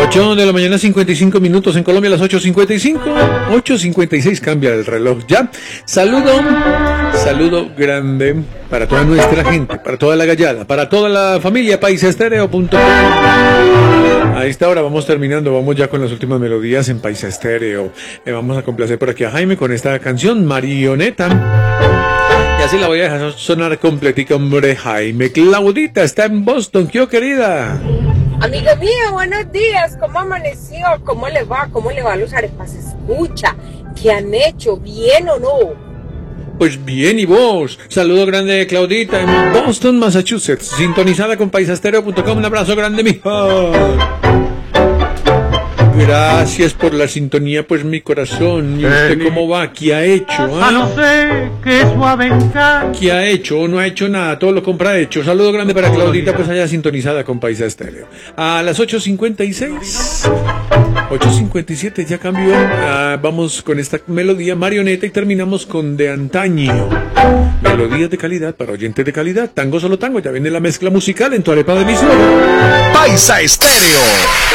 8 de la mañana, 55 minutos en Colombia, las 8:55. 8:56 cambia el reloj ya. Saludo grande para toda nuestra gente, para toda la gallada, para toda la familia paisaestereo.com. A esta hora vamos terminando, vamos ya con las últimas melodías en Paisa Estéreo. Vamos a complacer por aquí a Jaime con esta canción, Marioneta. Y así la voy a dejar sonar completica, hombre. Jaime. Claudita está en Boston, ¿qué querida? Amigo mío, buenos días. ¿Cómo amaneció? ¿Cómo le va? ¿Cómo le va a los arepas? Escucha, ¿qué han hecho? ¿Bien o no? Pues bien, ¿y vos? Saludo grande, Claudita, en Boston, Massachusetts. Sintonizada con paisaestereo.com. Un abrazo grande, mija. Gracias por la sintonía, pues mi corazón. ¿Y usted cómo va? ¿Qué ha hecho? No sé, qué suave encanto. ¿Qué ha hecho? No ha hecho nada, todo lo compra hecho. Saludo grande para Claudita, pues allá sintonizada con Paisa Estéreo. A las 8:56. 8:57 ya cambió. Vamos con esta melodía, Marioneta, y terminamos con De Antaño. Melodías de calidad para oyentes de calidad. Tango solo tango, ya viene la mezcla musical en tu arepa de mis ojos. Paisa Estéreo.